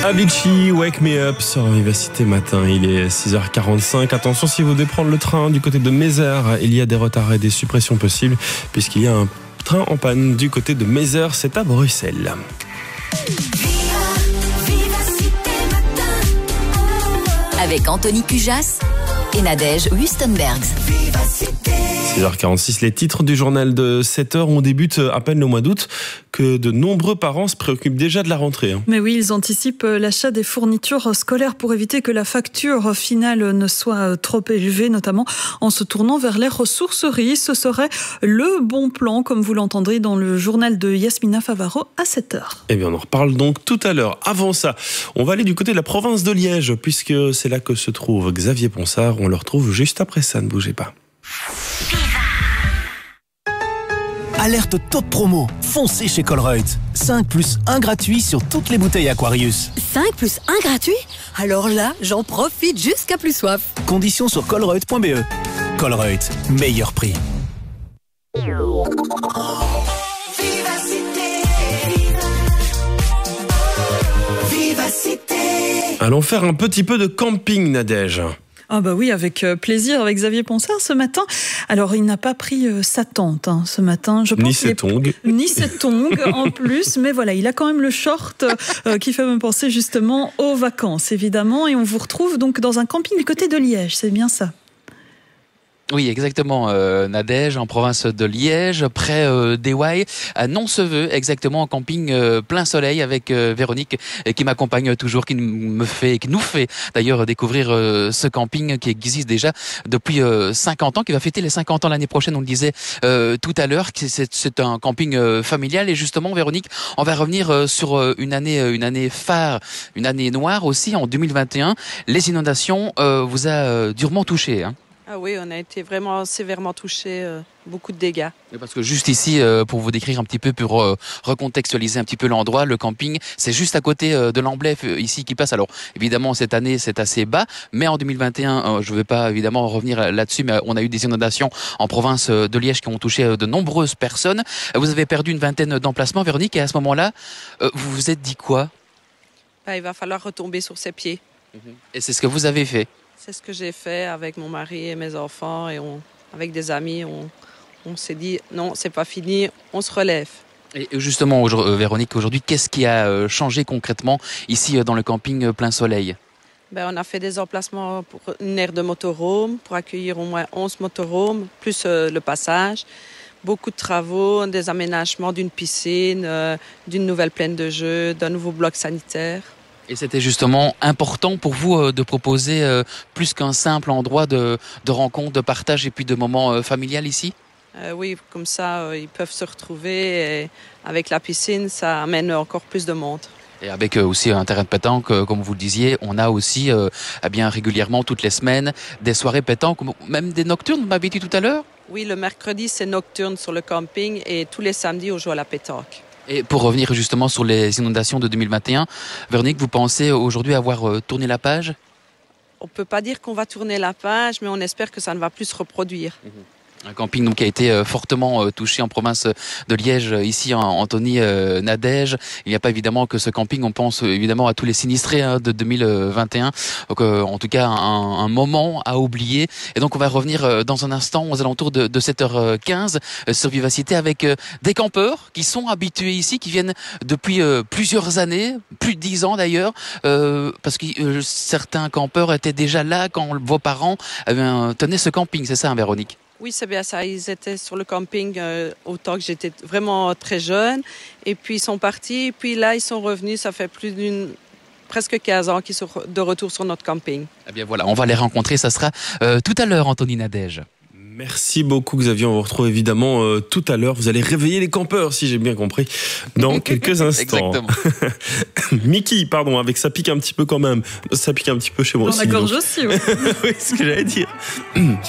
Avicii, Wake Me Up sur Vivacité Matin, il est 6h45. Attention, si vous devez prendre le train du côté de Mézères, il y a des retards et des suppressions possibles puisqu'il y a un train en panne du côté de Mézères, c'est à Bruxelles. Avec Anthony Cujas et Nadège Wustenbergs. 6h46, les titres du journal de 7h. On débute à peine le mois d'août que de nombreux parents se préoccupent déjà de la rentrée. Mais oui, ils anticipent l'achat des fournitures scolaires pour éviter que la facture finale ne soit trop élevée, notamment en se tournant vers les ressourceries. Ce serait le bon plan, comme vous l'entendrez dans le journal de Yasmina Favaro à 7h. Eh bien, on en reparle donc tout à l'heure. Avant ça, on va aller du côté de la province de Liège, puisque c'est là que se trouve Xavier Ponsard. On le retrouve juste après ça, ne bougez pas. Alerte top promo, foncez chez Colruyt. 5 plus 1 gratuit sur toutes les bouteilles Aquarius. 5 plus 1 gratuit ? Alors là, j'en profite jusqu'à plus soif. Conditions sur colruyt.be. Colruyt, meilleur prix. Allons faire un petit peu de camping, Nadège. Ah bah oui, avec plaisir, avec Xavier Ponsard ce matin. Alors, il n'a pas pris sa tente ce matin. Je pense ni ses tongs. Ni ses tongs en plus. Mais voilà, il a quand même le short qui fait me penser justement aux vacances, évidemment. Et on vous retrouve donc dans un camping du côté de Liège, c'est bien ça? Oui, exactement, Nadège, en province de Liège, près d'Éouaille, à Nonceveux, exactement, en camping plein soleil avec Véronique, qui m'accompagne toujours, qui nous fait d'ailleurs découvrir ce camping qui existe déjà depuis 50 ans, qui va fêter les 50 ans l'année prochaine, on le disait tout à l'heure. C'est un camping familial et justement, Véronique, on va revenir sur une année phare, une année noire aussi, en 2021. Les inondations vous a durement touché, hein. Ah oui, on a été vraiment sévèrement touchés, beaucoup de dégâts. Parce que juste ici, pour vous décrire un petit peu, pour recontextualiser un petit peu l'endroit, le camping, c'est juste à côté de l'Amblève ici qui passe. Alors évidemment, cette année, c'est assez bas, mais en 2021, je ne vais pas évidemment revenir là-dessus, mais on a eu des inondations en province de Liège qui ont touché de nombreuses personnes. Vous avez perdu une vingtaine d'emplacements, Véronique, et à ce moment-là, vous vous êtes dit quoi ? Il va falloir retomber sur ses pieds. Et c'est ce que vous avez fait ? C'est ce que j'ai fait avec mon mari et mes enfants et avec des amis. On s'est dit non, c'est pas fini, on se relève. Et justement, Véronique, aujourd'hui, qu'est-ce qui a changé concrètement ici dans le camping plein soleil ? On a fait des emplacements pour une aire de motorhome, pour accueillir au moins 11 motorhomes, plus le passage. Beaucoup de travaux, des aménagements d'une piscine, d'une nouvelle plaine de jeux, d'un nouveau bloc sanitaire. Et c'était justement important pour vous de proposer plus qu'un simple endroit de rencontre, de partage et puis de moments familial ici ? Oui, comme ça, ils peuvent se retrouver. Et avec la piscine, ça amène encore plus de monde. Et avec aussi un terrain de pétanque, comme vous le disiez, on a aussi bien régulièrement, toutes les semaines, des soirées pétanque, même des nocturnes, vous m'avez dit tout à l'heure ? Oui, le mercredi, c'est nocturne sur le camping et tous les samedis, on joue à la pétanque. Et pour revenir justement sur les inondations de 2021, Véronique, vous pensez aujourd'hui avoir tourné la page ? On ne peut pas dire qu'on va tourner la page, mais on espère que ça ne va plus se reproduire. Un camping donc, qui a été fortement touché en province de Liège, ici Anthony, Nadège. Il n'y a pas évidemment que ce camping, on pense évidemment à tous les sinistrés de 2021. Donc en tout cas un moment à oublier. Et donc on va revenir dans un instant aux alentours de 7h15 sur Vivacité avec des campeurs qui sont habitués ici, qui viennent depuis plusieurs années, plus de 10 ans d'ailleurs, parce que certains campeurs étaient déjà là quand vos parents tenaient ce camping, c'est ça, hein, Véronique ? Oui, c'est bien ça. Ils étaient sur le camping autant que j'étais vraiment très jeune. Et puis, ils sont partis. Et puis là, ils sont revenus. Ça fait presque 15 ans qu'ils sont de retour sur notre camping. Eh bien voilà, on va les rencontrer. Ça sera tout à l'heure, Anthony, Nadège. Merci beaucoup Xavier, on vous retrouve évidemment tout à l'heure. Vous allez réveiller les campeurs, si j'ai bien compris, dans quelques instants. Exactement. Mickey, pardon, avec ça pique un petit peu quand même. Ça pique un petit peu chez moi Dans aussi. la gorge aussi, oui. Oui, c'est ce que j'allais dire.